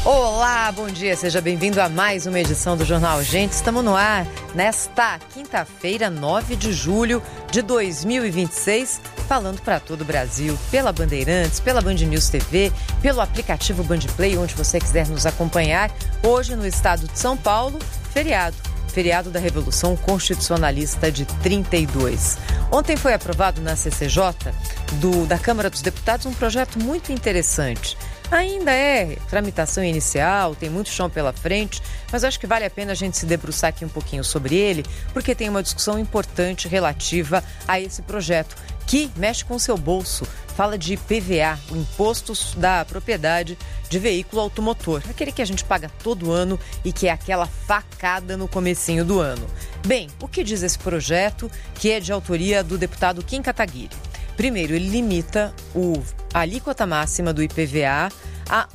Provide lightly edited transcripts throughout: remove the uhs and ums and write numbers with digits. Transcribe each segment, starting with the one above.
Olá, bom dia, seja bem-vindo a mais uma edição do Jornal Gente. Estamos no ar nesta quinta-feira, 9 de julho de 2026, falando para todo o Brasil, pela Bandeirantes, pela Band News TV, pelo aplicativo Band Play, onde você quiser nos acompanhar. Hoje no estado de São Paulo, feriado da Revolução Constitucionalista de 32. Ontem foi aprovado na CCJ da Câmara dos Deputados um projeto muito interessante. Ainda é tramitação inicial, tem muito chão pela frente, mas acho que vale a pena a gente se debruçar aqui um pouquinho sobre ele, porque tem uma discussão importante relativa a esse projeto, que mexe com o seu bolso. Fala de IPVA, o Imposto da Propriedade de Veículo Automotor, aquele que a gente paga todo ano e que é aquela facada no comecinho do ano. Bem, o que diz esse projeto, que é de autoria do deputado Kim Kataguiri? Primeiro, ele limita a alíquota máxima do IPVA a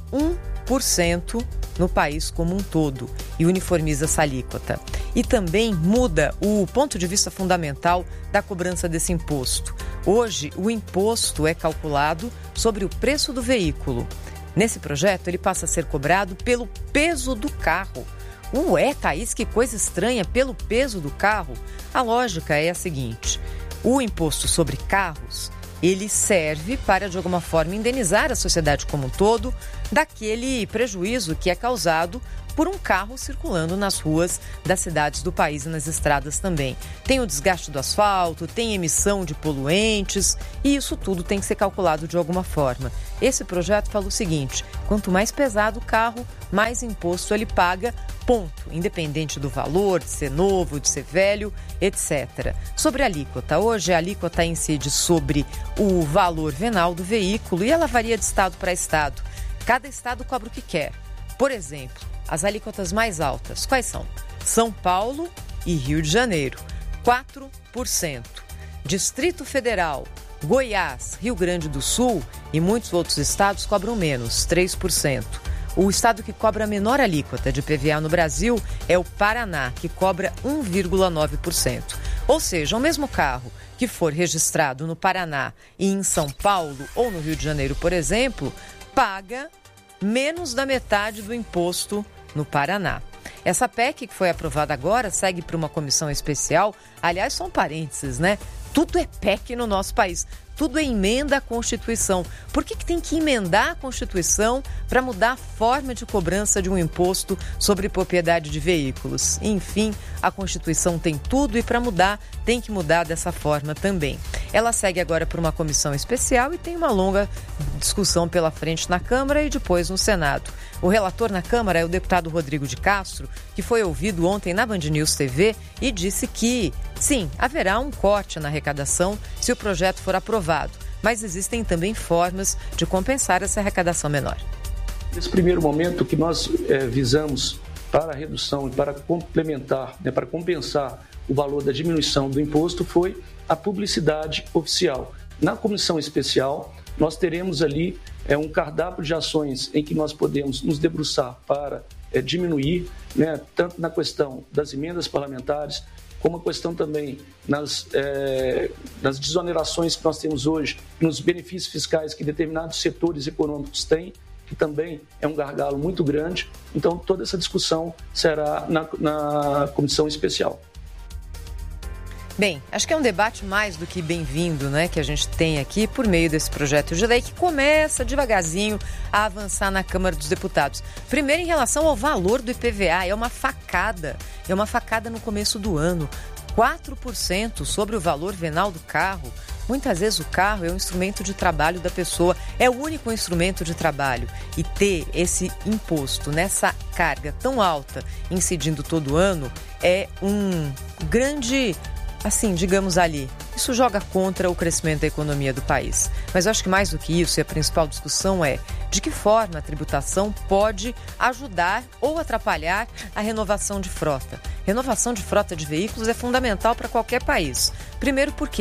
1% no país como um todo e uniformiza essa alíquota. E também muda o ponto de vista fundamental da cobrança desse imposto. Hoje, o imposto é calculado sobre o preço do veículo. Nesse projeto, ele passa a ser cobrado pelo peso do carro. Ué, Thaís, que coisa estranha, pelo peso do carro? A lógica é a seguinte: o imposto sobre carros, ele serve para, de alguma forma, indenizar a sociedade como um todo daquele prejuízo que é causado por um carro circulando nas ruas das cidades do país e nas estradas também. Tem o desgaste do asfalto, tem emissão de poluentes e isso tudo tem que ser calculado de alguma forma. Esse projeto fala o seguinte: quanto mais pesado o carro, mais imposto ele paga, ponto, independente do valor, de ser novo, de ser velho, etc. Sobre a alíquota, hoje a alíquota incide sobre o valor venal do veículo e ela varia de estado para estado. Cada estado cobra o que quer. Por exemplo, as alíquotas mais altas, quais são? São Paulo e Rio de Janeiro, 4%. Distrito Federal, Goiás, Rio Grande do Sul e muitos outros estados cobram menos, 3%. O estado que cobra a menor alíquota de PVA no Brasil é o Paraná, que cobra 1,9%. Ou seja, o mesmo carro que for registrado no Paraná e em São Paulo ou no Rio de Janeiro, por exemplo, paga menos da metade do imposto no Paraná. Essa PEC que foi aprovada agora segue para uma comissão especial. Aliás, só um parênteses, né? Tudo é PEC no nosso país. Tudo é emenda à Constituição. Por que tem que emendar a Constituição para mudar a forma de cobrança de um imposto sobre propriedade de veículos? Enfim, a Constituição tem tudo e para mudar, tem que mudar dessa forma também. Ela segue agora por uma comissão especial e tem uma longa discussão pela frente na Câmara e depois no Senado. O relator na Câmara é o deputado Rodrigo de Castro, que foi ouvido ontem na Band News TV e disse que, sim, haverá um corte na arrecadação se o projeto for aprovado, mas existem também formas de compensar essa arrecadação menor. Nesse primeiro momento, o que nós visamos para a redução e para complementar, para compensar o valor da diminuição do imposto foi a publicidade oficial. Na comissão especial, nós teremos ali um cardápio de ações em que nós podemos nos debruçar para diminuir, tanto na questão das emendas parlamentares, como a questão também nas desonerações que nós temos hoje, nos benefícios fiscais que determinados setores econômicos têm, que também é um gargalo muito grande. Então, toda essa discussão será na comissão especial. Bem, acho que é um debate mais do que bem-vindo, né, que a gente tem aqui por meio desse projeto de lei que começa devagarzinho a avançar na Câmara dos Deputados. Primeiro, em relação ao valor do IPVA, é uma facada no começo do ano, 4% sobre o valor venal do carro. Muitas vezes o carro é um instrumento de trabalho da pessoa, é o único instrumento de trabalho. E ter esse imposto nessa carga tão alta, incidindo todo ano, é um grande, assim, digamos ali, isso joga contra o crescimento da economia do país. Mas eu acho que mais do que isso, e a principal discussão é de que forma a tributação pode ajudar ou atrapalhar a renovação de frota. Renovação de frota de veículos é fundamental para qualquer país. Primeiro porque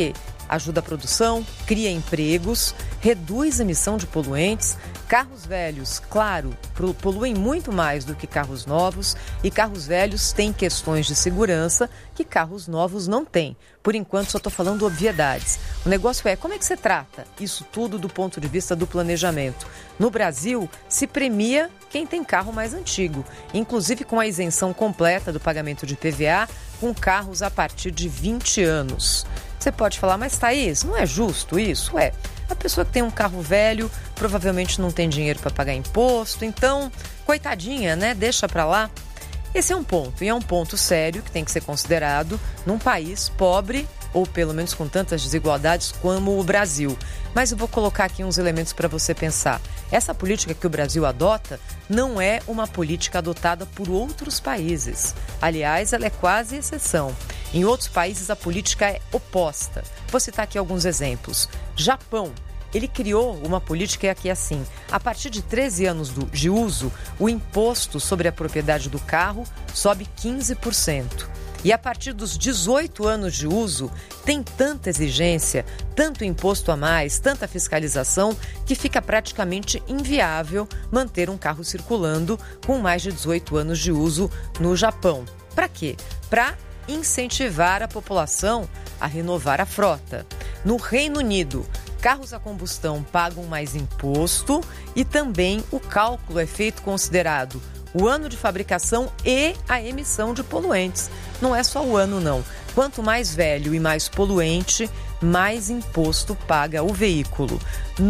ajuda a produção, cria empregos, reduz a emissão de poluentes. Carros velhos, claro, poluem muito mais do que carros novos, e carros velhos têm questões de segurança que carros novos não têm. Por enquanto, só estou falando obviedades. O negócio é como é que você trata isso tudo do ponto de vista do planejamento. No Brasil, se premia quem tem carro mais antigo, inclusive com a isenção completa do pagamento de IPVA com carros a partir de 20 anos. Você pode falar, mas Thaís, não é justo isso? A pessoa que tem um carro velho provavelmente não tem dinheiro para pagar imposto, então, coitadinha, né? Deixa para lá. Esse é um ponto, e é um ponto sério que tem que ser considerado num país pobre, ou pelo menos com tantas desigualdades como o Brasil. Mas eu vou colocar aqui uns elementos para você pensar. Essa política que o Brasil adota não é uma política adotada por outros países. Aliás, ela é quase exceção. Em outros países, a política é oposta. Vou citar aqui alguns exemplos. Japão. Ele criou uma política que é assim: a partir de 13 anos de uso, o imposto sobre a propriedade do carro sobe 15%. E a partir dos 18 anos de uso, tem tanta exigência, tanto imposto a mais, tanta fiscalização, que fica praticamente inviável manter um carro circulando com mais de 18 anos de uso no Japão. Para quê? Para incentivar a população a renovar a frota. No Reino Unido, carros a combustão pagam mais imposto e também o cálculo é feito considerado o ano de fabricação e a emissão de poluentes. Não é só o ano, não. Quanto mais velho e mais poluente, mais imposto paga o veículo.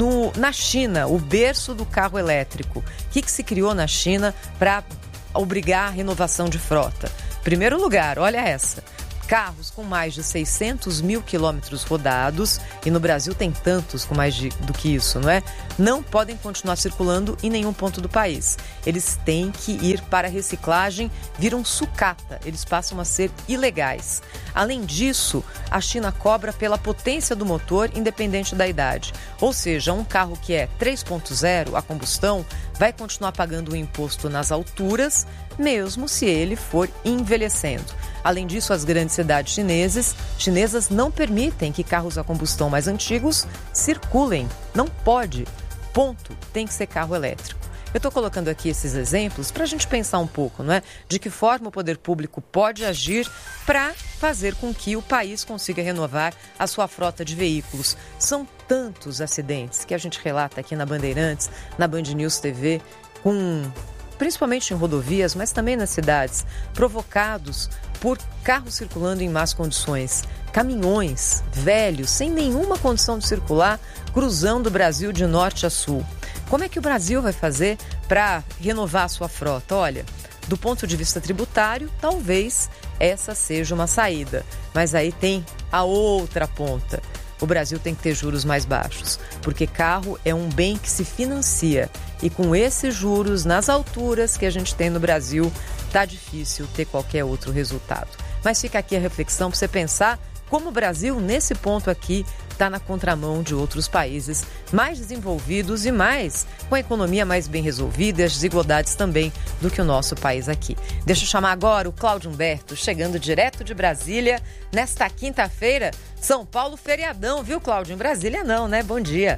Na China, o berço do carro elétrico. O que se criou na China para obrigar a renovação de frota? Primeiro lugar, olha essa. Carros com mais de 600 mil quilômetros rodados, e no Brasil tem tantos com mais do que isso, não é? Não podem continuar circulando em nenhum ponto do país. Eles têm que ir para a reciclagem, viram sucata, eles passam a ser ilegais. Além disso, a China cobra pela potência do motor, independente da idade. Ou seja, um carro que é 3.0 a combustão vai continuar pagando o imposto nas alturas, mesmo se ele for envelhecendo. Além disso, as grandes cidades chinesas não permitem que carros a combustão mais antigos circulem. Não pode. Ponto. Tem que ser carro elétrico. Eu estou colocando aqui esses exemplos para a gente pensar um pouco, não é? De que forma o poder público pode agir para fazer com que o país consiga renovar a sua frota de veículos. São tantos acidentes que a gente relata aqui na Bandeirantes, na Band News TV, principalmente em rodovias, mas também nas cidades, provocados por carros circulando em más condições. Caminhões velhos, sem nenhuma condição de circular, cruzando o Brasil de norte a sul. Como é que o Brasil vai fazer para renovar a sua frota? Olha, do ponto de vista tributário, talvez essa seja uma saída. Mas aí tem a outra ponta. O Brasil tem que ter juros mais baixos, porque carro é um bem que se financia. E com esses juros nas alturas que a gente tem no Brasil, tá difícil ter qualquer outro resultado. Mas fica aqui a reflexão para você pensar como o Brasil, nesse ponto aqui, está na contramão de outros países mais desenvolvidos e com a economia mais bem resolvida e as desigualdades também do que o nosso país aqui. Deixa eu chamar agora o Cláudio Humberto, chegando direto de Brasília, nesta quinta-feira. São Paulo feriadão, viu, Cláudio? Em Brasília não, né? Bom dia.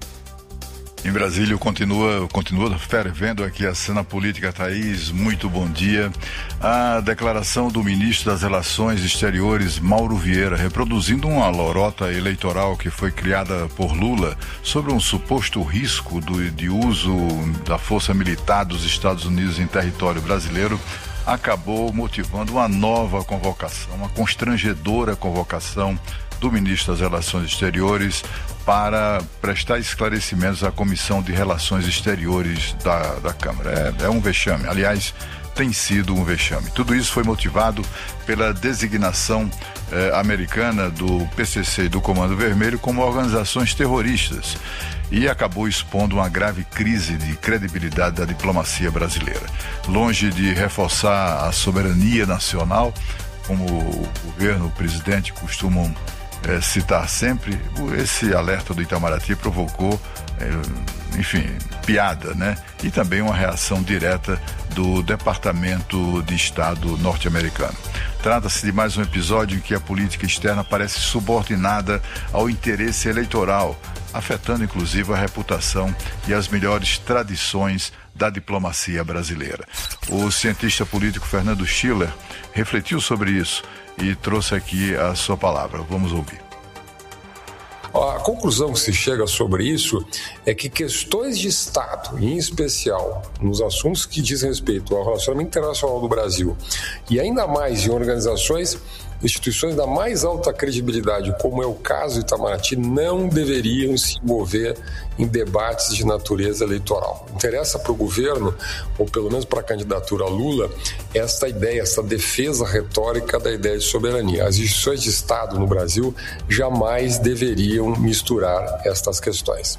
Em Brasília continua fervendo aqui a cena política, Thaís, muito bom dia. A declaração do ministro das Relações Exteriores, Mauro Vieira, reproduzindo uma lorota eleitoral que foi criada por Lula sobre um suposto risco de uso da força militar dos Estados Unidos em território brasileiro, acabou motivando uma nova convocação, uma constrangedora convocação do ministro das Relações Exteriores para prestar esclarecimentos à Comissão de Relações Exteriores da Câmara. É um vexame, aliás, tem sido um vexame. Tudo isso foi motivado pela designação americana do PCC e do Comando Vermelho como organizações terroristas e acabou expondo uma grave crise de credibilidade da diplomacia brasileira. Longe de reforçar a soberania nacional, como o governo, o presidente costumam citar sempre, esse alerta do Itamaraty provocou enfim, piada, né? E também uma reação direta do Departamento de Estado norte-americano. Trata-se de mais um episódio em que a política externa parece subordinada ao interesse eleitoral, afetando inclusive a reputação e as melhores tradições da diplomacia brasileira. O cientista político Fernando Schiller refletiu sobre isso e trouxe aqui a sua palavra. Vamos ouvir. A conclusão que se chega sobre isso é que questões de Estado, em especial nos assuntos que dizem respeito ao relacionamento internacional do Brasil e ainda mais em organizações, instituições da mais alta credibilidade, como é o caso do Itamaraty, não deveriam se envolver em debates de natureza eleitoral. Interessa para o governo, ou pelo menos para a candidatura Lula, esta ideia, essa defesa retórica da ideia de soberania. As instituições de Estado no Brasil jamais deveriam misturar estas questões.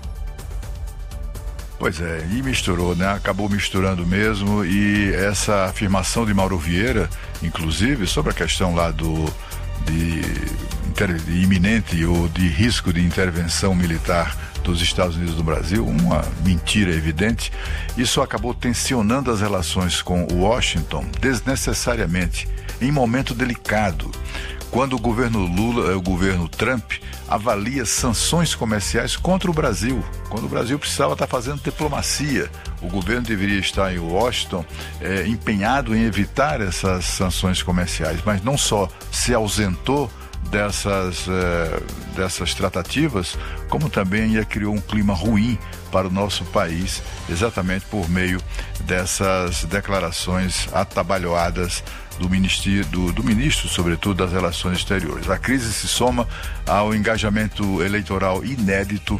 Pois é, e misturou, né? Acabou misturando mesmo, e essa afirmação de Mauro Vieira, inclusive, sobre a questão lá de iminente ou de risco de intervenção militar dos Estados Unidos no Brasil, uma mentira evidente, isso acabou tensionando as relações com Washington desnecessariamente, em momento delicado, quando o governo Trump avalia sanções comerciais contra o Brasil, quando o Brasil precisava estar fazendo diplomacia. O governo deveria estar em Washington empenhado em evitar essas sanções comerciais, mas não só se ausentou dessas tratativas, como também criou um clima ruim para o nosso país, exatamente por meio dessas declarações atabalhoadas do ministro, sobretudo, das Relações Exteriores. A crise se soma ao engajamento eleitoral inédito,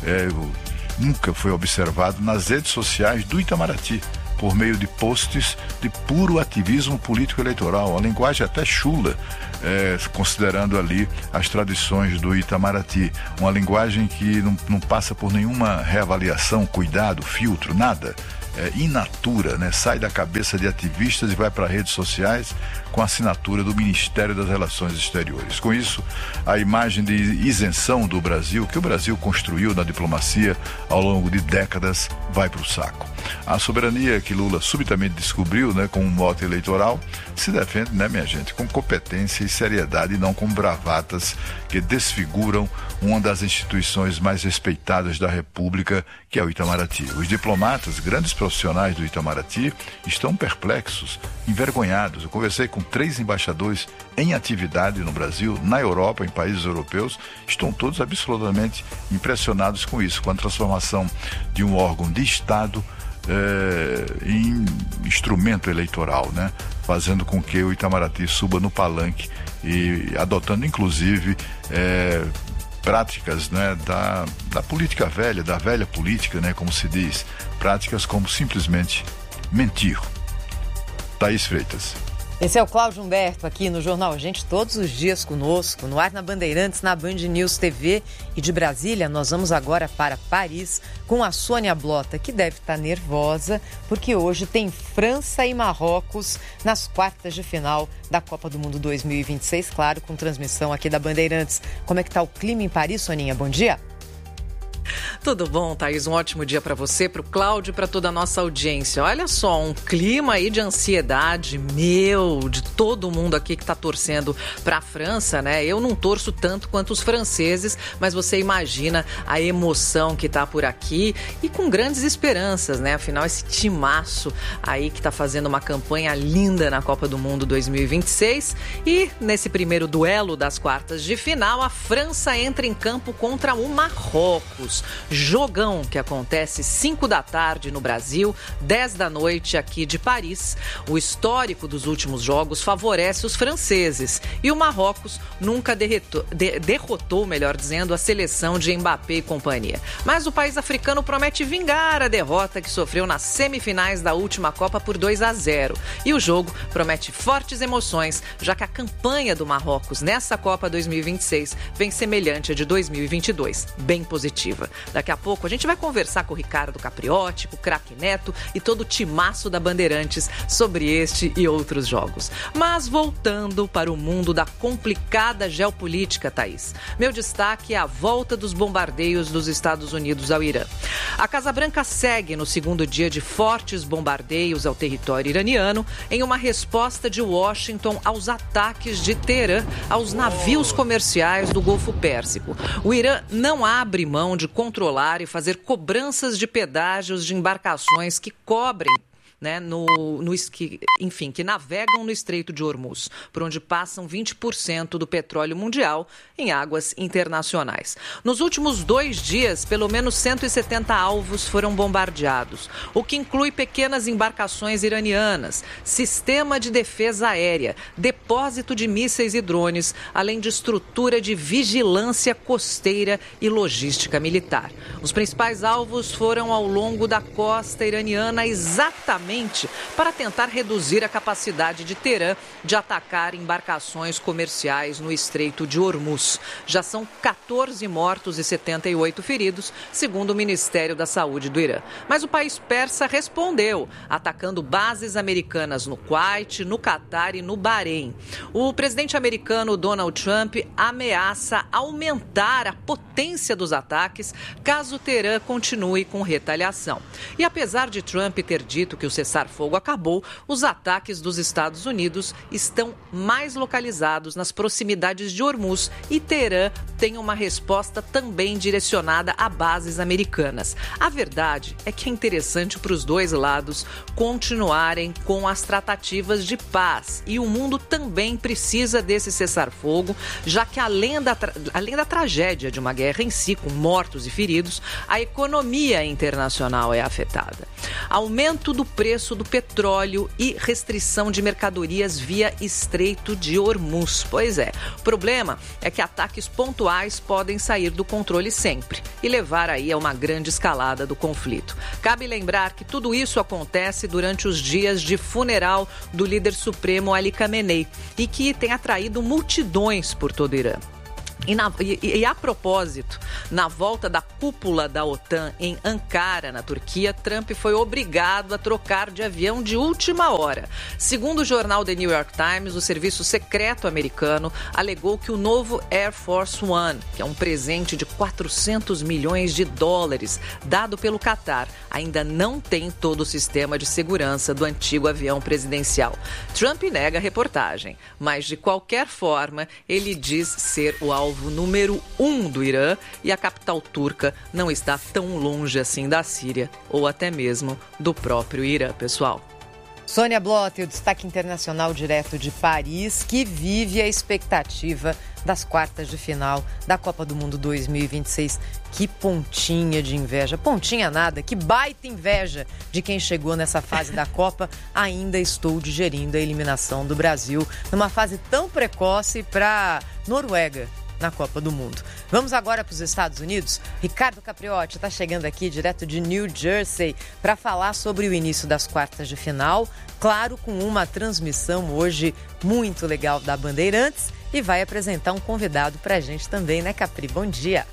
nunca foi observado nas redes sociais do Itamaraty, por meio de posts de puro ativismo político-eleitoral, uma linguagem até chula, considerando ali as tradições do Itamaraty, uma linguagem que não passa por nenhuma reavaliação, cuidado, filtro, nada. Inatura, né? Sai da cabeça de ativistas e vai para redes sociais com a assinatura do Ministério das Relações Exteriores. Com isso, a imagem de isenção do Brasil, que o Brasil construiu na diplomacia ao longo de décadas, vai para o saco. A soberania que Lula subitamente descobriu, né, com um mote eleitoral, se defende, né, minha gente, com competência e seriedade, e não com bravatas que desfiguram uma das instituições mais respeitadas da República, que é o Itamaraty. Os diplomatas, grandes profissionais do Itamaraty, estão perplexos, envergonhados. Eu conversei com 3 embaixadores em atividade no Brasil, na Europa, em países europeus, estão todos absolutamente impressionados com isso, com a transformação de um órgão de Estado em instrumento eleitoral, né? Fazendo com que o Itamaraty suba no palanque e adotando, inclusive, práticas, né, da política velha, da velha política, né, como se diz, práticas como simplesmente mentir. Thaís Freitas. Esse é o Cláudio Humberto aqui no Jornal Gente, todos os dias conosco, no ar na Bandeirantes, na Band News TV. E de Brasília, nós vamos agora para Paris com a Sônia Blota, que deve estar nervosa, porque hoje tem França e Marrocos nas quartas de final da Copa do Mundo 2026, claro, com transmissão aqui da Bandeirantes. Como é que está o clima em Paris, Soninha? Bom dia. Tudo bom, Thaís? Um ótimo dia para você, para o Cláudio e para toda a nossa audiência. Olha só, um clima aí de ansiedade de todo mundo aqui que está torcendo para a França, né? Eu não torço tanto quanto os franceses, mas você imagina a emoção que está por aqui e com grandes esperanças, né? Afinal, esse timaço aí que está fazendo uma campanha linda na Copa do Mundo 2026 e nesse primeiro duelo das quartas de final, a França entra em campo contra o Marrocos. Jogão que acontece 5 da tarde no Brasil, 10 da noite aqui de Paris. O histórico dos últimos jogos favorece os franceses e o Marrocos nunca derrotou, melhor dizendo, a seleção de Mbappé e companhia. Mas o país africano promete vingar a derrota que sofreu nas semifinais da última Copa por 2-0. E o jogo promete fortes emoções, já que a campanha do Marrocos nessa Copa 2026 vem semelhante à de 2022, bem positiva. Daqui Daqui a pouco a gente vai conversar com o Ricardo Capriotti, com o Craque Neto e todo o timaço da Bandeirantes sobre este e outros jogos. Mas voltando para o mundo da complicada geopolítica, Thaís. Meu destaque é a volta dos bombardeios dos Estados Unidos ao Irã. A Casa Branca segue no segundo dia de fortes bombardeios ao território iraniano em uma resposta de Washington aos ataques de Teherã aos navios comerciais do Golfo Pérsico. O Irã não abre mão de controlar e fazer cobranças de pedágios de embarcações que cobrem, né, que navegam no Estreito de Hormuz, por onde passam 20% do petróleo mundial em águas internacionais. Nos últimos 2 dias, pelo menos 170 alvos foram bombardeados, o que inclui pequenas embarcações iranianas, sistema de defesa aérea, depósito de mísseis e drones, além de estrutura de vigilância costeira e logística militar. Os principais alvos foram ao longo da costa iraniana, exatamente para tentar reduzir a capacidade de Teherã de atacar embarcações comerciais no Estreito de Hormuz. Já são 14 mortos e 78 feridos, segundo o Ministério da Saúde do Irã. Mas o país persa respondeu, atacando bases americanas no Kuwait, no Catar e no Bahrein. O presidente americano Donald Trump ameaça aumentar a potência dos ataques caso Teherã continue com retaliação. E apesar de Trump ter dito que o cessar-fogo acabou, os ataques dos Estados Unidos estão mais localizados nas proximidades de Hormuz e Teherã tem uma resposta também direcionada a bases americanas. A verdade é que é interessante para os dois lados continuarem com as tratativas de paz e o mundo também precisa desse cessar-fogo, já que além da tragédia de uma guerra em si, com mortos e feridos, a economia internacional é afetada. Aumento do preço do petróleo e restrição de mercadorias via Estreito de Hormuz. Pois é, o problema é que ataques pontuais podem sair do controle sempre e levar aí a uma grande escalada do conflito. Cabe lembrar que tudo isso acontece durante os dias de funeral do líder supremo Ali Khamenei e que tem atraído multidões por todo o Irã. E a propósito, na volta da cúpula da OTAN em Ankara, na Turquia, Trump foi obrigado a trocar de avião de última hora. Segundo o jornal The New York Times, o serviço secreto americano alegou que o novo Air Force One, que é um presente de 400 milhões de dólares dado pelo Catar, ainda não tem todo o sistema de segurança do antigo avião presidencial. Trump nega a reportagem, mas de qualquer forma, ele diz ser o alvo número 1 do Irã e a capital turca não está tão longe assim da Síria ou até mesmo do próprio Irã, pessoal. Sônia Blota, o destaque internacional direto de Paris, que vive a expectativa das quartas de final da Copa do Mundo 2026. Que pontinha de inveja, pontinha nada, que baita inveja de quem chegou nessa fase da Copa. Ainda estou digerindo a eliminação do Brasil numa fase tão precoce para Noruega na Copa do Mundo. Vamos agora para os Estados Unidos. Ricardo Capriotti está chegando aqui direto de New Jersey para falar sobre o início das quartas de final, claro, com uma transmissão hoje muito legal da Bandeirantes, e vai apresentar um convidado para a gente também, né, Capri? Bom dia.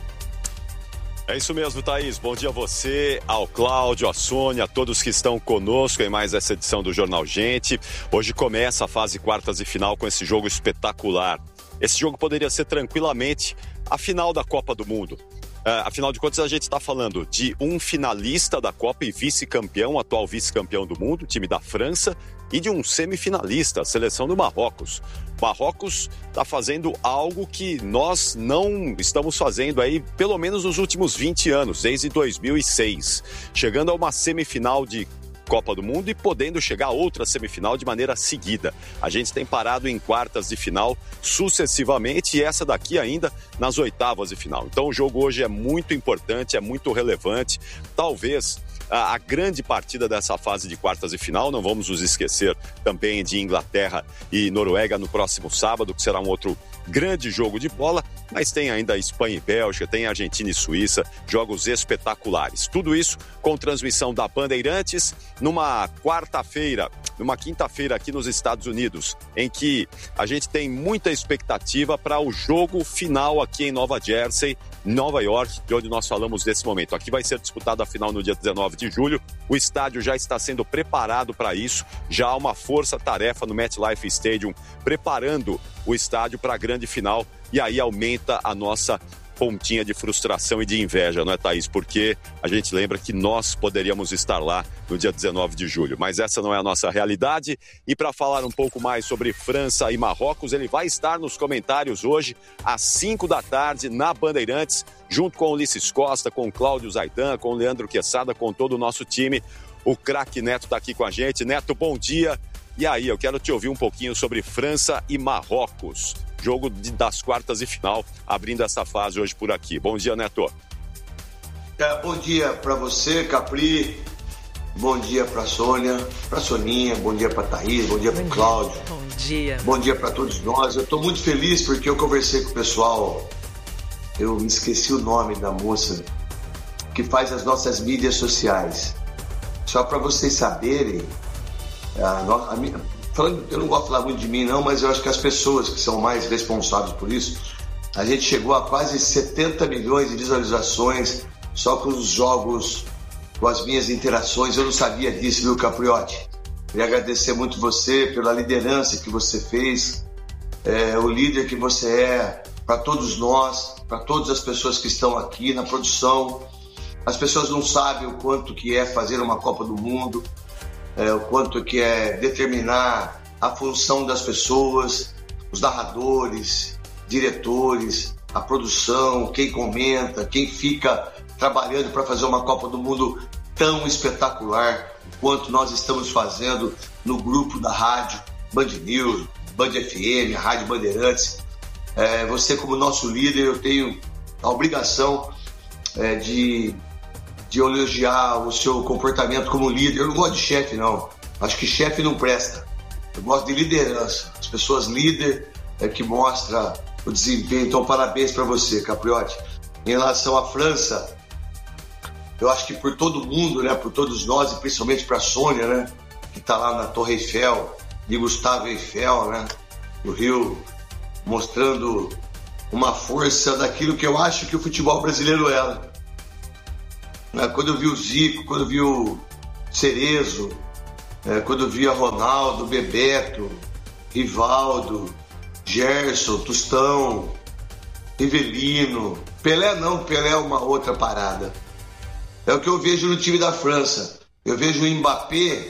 É isso mesmo, Thaís. Bom dia a você, ao Cláudio, a Sônia, a todos que estão conosco em mais essa edição do Jornal Gente. Hoje começa a fase quartas de final com esse jogo espetacular. Esse jogo poderia ser tranquilamente a final da Copa do Mundo. Afinal de contas, a gente está falando de um finalista da Copa e vice-campeão, atual vice-campeão do mundo, time da França, e de um semifinalista, a seleção do Marrocos. Marrocos está fazendo algo que nós não estamos fazendo aí pelo menos nos últimos 20 anos, desde 2006, chegando a uma semifinal de Copa do Mundo e podendo chegar a outra semifinal de maneira seguida. A gente tem parado em quartas de final sucessivamente e essa daqui ainda nas oitavas de final. Então o jogo hoje é muito importante, é muito relevante. Talvez a grande partida dessa fase de quartas de final, não vamos nos esquecer também de Inglaterra e Noruega no próximo sábado, que será um outro grande jogo de bola, mas tem ainda Espanha e Bélgica, tem Argentina e Suíça, jogos espetaculares. Tudo isso com transmissão da Bandeirantes numa quarta-feira numa quinta-feira aqui nos Estados Unidos, em que a gente tem muita expectativa para o jogo final aqui em Nova Jersey, Nova York, de onde nós falamos nesse momento. Aqui vai ser disputada a final no dia 19 de julho. O estádio já está sendo preparado para isso. Já há uma força-tarefa no MetLife Stadium preparando o estádio para a grande final. E aí aumenta a nossa pontinha de frustração e de inveja, não é, Thaís? Porque a gente lembra que nós poderíamos estar lá no dia 19 de julho, mas essa não é a nossa realidade. E para falar um pouco mais sobre França e Marrocos, ele vai estar nos comentários hoje às 5 da tarde na Bandeirantes, junto com o Ulisses Costa, com o Cláudio Zaidan, com o Leandro Quesada, com todo o nosso time. O craque Neto está aqui com a gente. Neto, bom dia. E aí, eu quero te ouvir um pouquinho sobre França e Marrocos. Jogo das quartas e final, abrindo essa fase hoje por aqui. Bom dia, Neto. Bom dia para você, Capri. Bom dia para Sônia, para Soninha. Bom dia para Thaís. Bom dia para Cláudio. Bom dia. Bom dia para todos nós. Eu estou muito feliz porque eu conversei com o pessoal. Eu me esqueci o nome da moça que faz as nossas mídias sociais. Só para vocês saberem, eu não gosto de falar muito de mim não, mas eu acho que as pessoas que são mais responsáveis por isso, a gente chegou a quase 70 milhões de visualizações só com os jogos, com as minhas interações. Eu não sabia disso, viu, Capriotti? Queria agradecer muito você pela liderança que você fez, o líder que você é para todos nós, para todas as pessoas que estão aqui na produção. As pessoas não sabem o quanto que é fazer uma Copa do Mundo, o quanto que é determinar a função das pessoas, os narradores, diretores, a produção, quem comenta, quem fica trabalhando para fazer uma Copa do Mundo tão espetacular quanto nós estamos fazendo no grupo da rádio Band News, Band FM, a Rádio Bandeirantes. Você, como nosso líder, eu tenho a obrigação de elogiar o seu comportamento como líder. Eu não gosto de chefe, não. Acho que chefe não presta. Eu gosto de liderança. As pessoas líder que mostram o desempenho. Então, parabéns para você, Capriotti. Em relação à França, eu acho que por todo mundo, né, por todos nós, e principalmente para a Sônia, né, que está lá na Torre Eiffel, de Gustave Eiffel, né, no Rio, mostrando uma força daquilo que eu acho que o futebol brasileiro era. Quando eu vi o Zico, quando eu vi o Cerezo, quando eu vi a Ronaldo, Bebeto, Rivaldo, Gerson, Tostão, Rivelino, Pelé não, Pelé é uma outra parada. É o que eu vejo no time da França. Eu vejo o Mbappé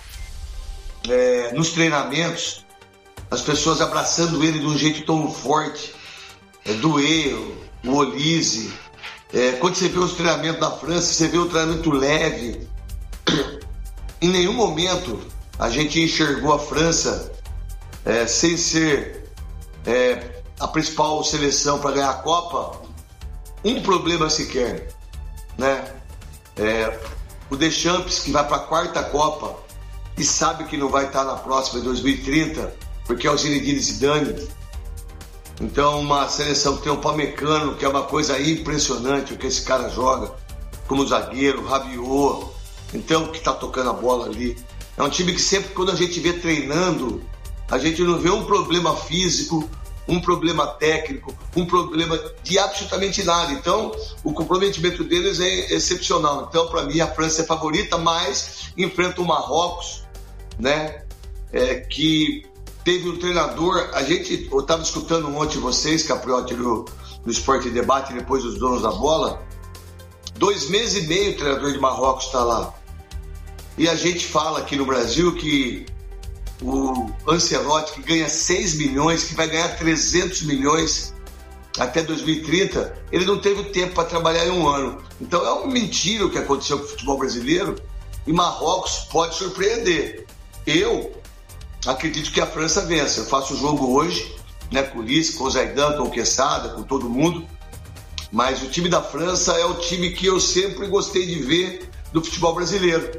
nos treinamentos, as pessoas abraçando ele de um jeito tão forte, Doué, o Olise. Quando você vê os treinamentos da França, você vê o treinamento leve. Em nenhum momento a gente enxergou a França sem ser a principal seleção para ganhar a Copa, um problema sequer, né? O Deschamps, que vai para a quarta Copa e sabe que não vai estar na próxima, em 2030, porque é o Zinedine Zidane. Então, uma seleção que tem o Pamecano, que é uma coisa impressionante o que esse cara joga, como zagueiro, Rabiot, então, que está tocando a bola ali. É um time que sempre, quando a gente vê treinando, a gente não vê um problema físico, um problema técnico, um problema de absolutamente nada. Então, o comprometimento deles é excepcional. Então, para mim, a França é favorita, mas enfrenta o Marrocos, né? Que teve um treinador. Eu estava escutando ontem vocês, Capriotti, no Esporte Debate, depois dos donos da bola. 2 meses e meio o treinador de Marrocos está lá. E a gente fala aqui no Brasil que o Ancelotti, que ganha 6 milhões, que vai ganhar 300 milhões até 2030, ele não teve tempo para trabalhar em um ano. Então é uma mentira o que aconteceu com o futebol brasileiro, e Marrocos pode surpreender. Eu acredito que a França vença. Eu faço o jogo hoje, né, com o Ulisses, com o Zaidan, com o Quesada, com todo mundo, mas o time da França é o time que eu sempre gostei de ver do futebol brasileiro.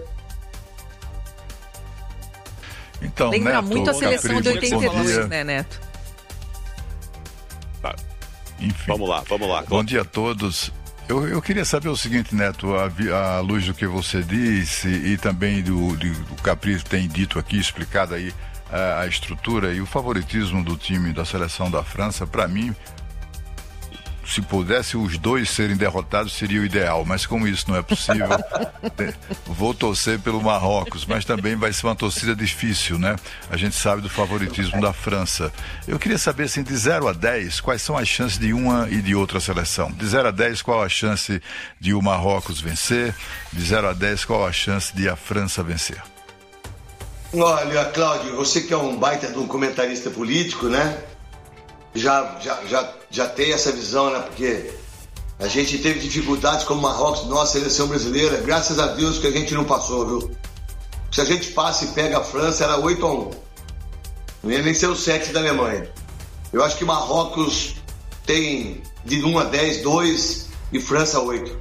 Então, lembra Neto, muito a seleção de 82, né, Neto? Enfim. Vamos lá. Bom dia a todos. Eu queria saber o seguinte, Neto, à luz do que você disse e também do Capri tem dito aqui, explicado aí a estrutura e o favoritismo do time da seleção da França, para mim, se pudesse os dois serem derrotados seria o ideal, mas como isso não é possível, vou torcer pelo Marrocos, mas também vai ser uma torcida difícil, né? A gente sabe do favoritismo da França. Eu queria saber, assim, de 0 a 10, quais são as chances de uma e de outra seleção? De 0 a 10, qual a chance de o Marrocos vencer? De 0 a 10, qual a chance de a França vencer? Olha, Cláudio, você que é um baita de um comentarista político, né? Já tem essa visão, né? Porque a gente teve dificuldades como Marrocos, nossa seleção brasileira, graças a Deus que a gente não passou, viu? Se a gente passa e pega a França, era 8-1. Não ia nem ser o 7 da Alemanha. Eu acho que Marrocos tem de 1 a 10, 2 e França 8.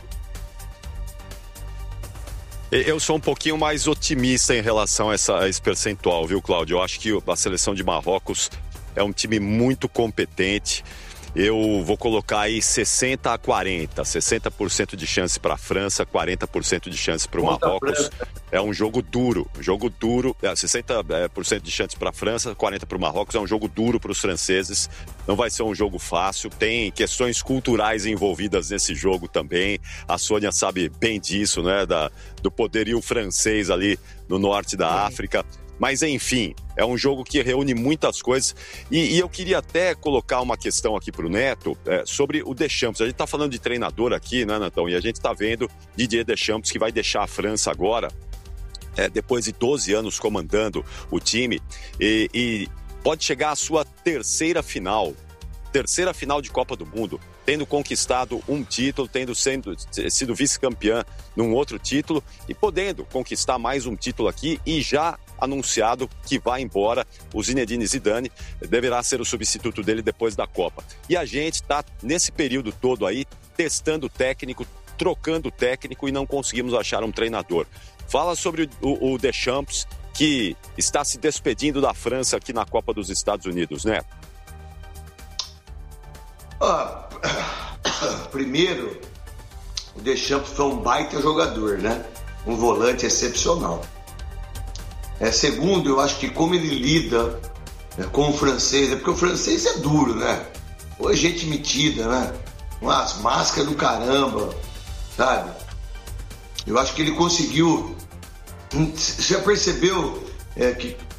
Eu sou um pouquinho mais otimista em relação a esse percentual, viu, Cláudio? Eu acho que a seleção de Marrocos é um time muito competente. Eu vou colocar aí 60 a 40, 60% de chance para a França, 40% de chance para o Marrocos. É um jogo duro, 60% de chance para a França, 40% para o Marrocos. É um jogo duro para os franceses, não vai ser um jogo fácil. Tem questões culturais envolvidas nesse jogo também. A Sônia sabe bem disso, né? Do poderio francês ali no norte da África. Mas, enfim, é um jogo que reúne muitas coisas. E eu queria até colocar uma questão aqui para o Neto sobre o Deschamps. A gente está falando de treinador aqui, né, Netão? E a gente está vendo Didier Deschamps, que vai deixar a França agora, depois de 12 anos comandando o time. E pode chegar à sua terceira final de Copa do Mundo, tendo conquistado um título, tendo sido vice-campeã num outro título e podendo conquistar mais um título aqui e já anunciado que vai embora. O Zinedine Zidane deverá ser o substituto dele depois da Copa. E a gente está, nesse período todo aí, testando técnico, trocando técnico e não conseguimos achar um treinador. Fala sobre o Deschamps, que está se despedindo da França aqui na Copa dos Estados Unidos, né? Primeiro, o Deschamps foi um baita jogador, né? Um volante excepcional. Segundo, eu acho que como ele lida com o francês, porque o francês é duro, né? Ou é gente metida, né? Umas máscaras do caramba, sabe? Eu acho que ele conseguiu. Você já percebeu que